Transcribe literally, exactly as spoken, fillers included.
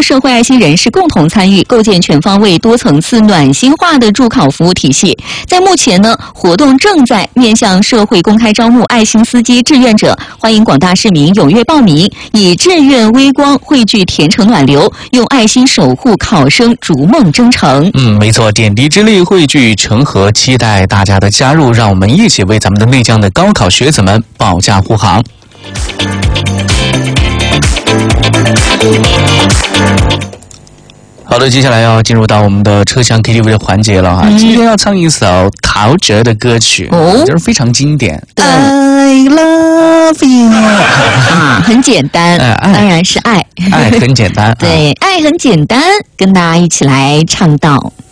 的社会爱心人士共同参与，构建全方位、多层次、暖心化的助考服务体系。在目前呢，活动正在面向社会公开招募爱心司机志愿者，欢迎广大市民踊跃报名，以志愿微光汇聚甜诚暖流，用爱心守护考生逐梦征程。 嗯，没错，点滴之力汇聚成河，期待大家的加入，让我们一起为咱们的内江的高考学子们保驾护航。好的，接下来要进入到我们的车厢 K T V 的环节了哈。嗯、今天要唱一首陶喆的歌曲，哦，就是非常经典。I love you 啊，很简单，哎、当然是爱， 爱很简单。 对，爱很简单，跟大家一起来唱到。